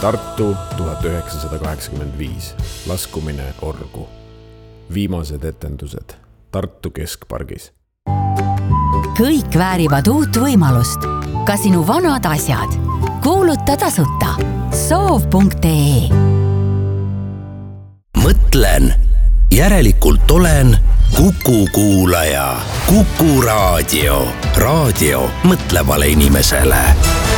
Tartu 1985. Laskumine orgu. Viimased etendused Tartu Keskpargis. Kõik väärivad uut võimalust. Ka sinu vanad asjad. Kuuluta tasuta. Soov.ee. Mõtlen, järelikult olen Kuku kuulaja. Kuku raadio. Raadio mõtlevale inimesele.